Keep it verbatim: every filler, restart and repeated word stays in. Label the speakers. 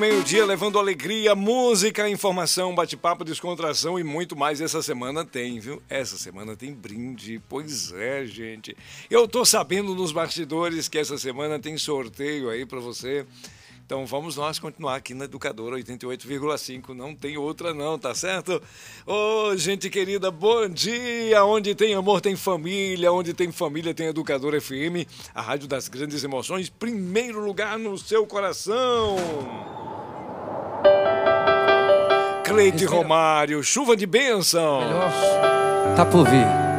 Speaker 1: Meio-dia levando alegria, música, informação, bate-papo, descontração e muito mais. Essa semana tem, viu? Essa semana tem brinde. Pois é, gente. Eu tô sabendo nos bastidores que essa semana tem sorteio aí pra você. Então vamos nós continuar aqui na Educadora oitenta e oito vírgula cinco. Não tem outra não, tá certo? Ô, oh, gente querida, bom dia! Onde tem amor tem família, onde tem família tem Educadora F M. A rádio das grandes emoções, primeiro lugar no seu coração. Cleide Romário, chuva de bênção.
Speaker 2: Melhor tá por vir.